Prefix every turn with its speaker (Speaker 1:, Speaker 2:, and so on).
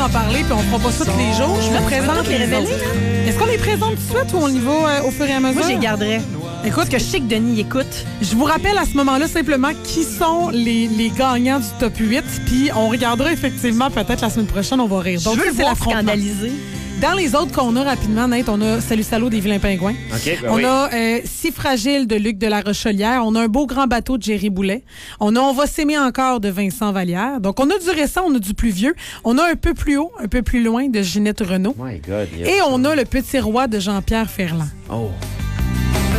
Speaker 1: parler, puis on fera pas ça tous les jours. Je me présente
Speaker 2: les révéler.
Speaker 1: Est-ce qu'on les présente tout de suite ou on y va au fur et à mesure?
Speaker 2: Moi, je les garderais.
Speaker 1: Écoute,
Speaker 2: Parce que je sais que Denis écoute.
Speaker 1: je vous rappelle à ce moment-là simplement qui sont les gagnants du top 8, puis on regardera effectivement peut-être la semaine prochaine, on va rire. Donc,
Speaker 2: je veux
Speaker 1: ça,
Speaker 2: le
Speaker 1: c'est
Speaker 2: voir
Speaker 1: l'affrontement.
Speaker 2: scandaliser.
Speaker 1: Dans les autres qu'on a rapidement, Nate, on a Salut Salaud des Vilains Pingouins.
Speaker 3: OK, ben
Speaker 1: On
Speaker 3: oui.
Speaker 1: a Si fragile de Luc de la Rochelière. On a Un beau grand bateau de Jerry Boulet. On a On va s'aimer encore de Vincent Vallière. Donc, on a du récent, on a du plus vieux. On a Un peu plus haut, un peu plus loin de Ginette Renault.
Speaker 3: My God.
Speaker 1: Et on a Le petit roi de Jean-Pierre Ferland.
Speaker 3: Oh.